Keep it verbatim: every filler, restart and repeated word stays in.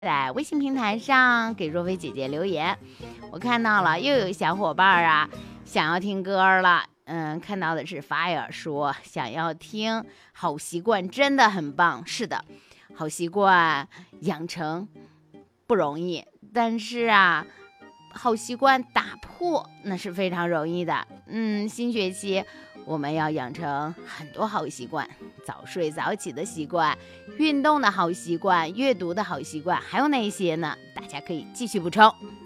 在微信平台上给若飞姐姐留言，我看到了又有小伙伴啊想要听歌了。嗯，看到的是 Fire 说想要听好习惯真的很棒。是的，好习惯养成不容易，但是啊好习惯打破那是非常容易的。嗯，新学期我们要养成很多好习惯，早睡早起的习惯，运动的好习惯，阅读的好习惯，还有哪些呢？大家可以继续补充。